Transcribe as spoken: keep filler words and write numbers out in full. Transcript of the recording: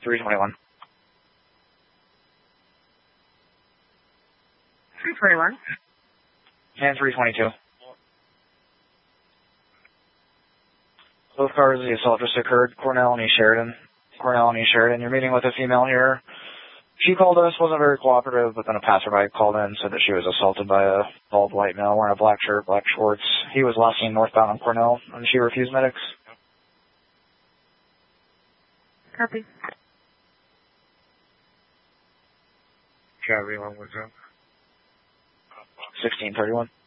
three twenty-one. three twenty-one. And three twenty-two. Both cars, the assault just occurred. Cornell and East Sheridan. Cornell and East Sheridan, you're meeting with a female here. She called us, wasn't very cooperative, but then a passerby called in, said that she was assaulted by a bald white male wearing a black shirt, black shorts. He was last seen northbound on Cornell, and she refused medics. Copy. Copy, one more time. sixteen thirty-one.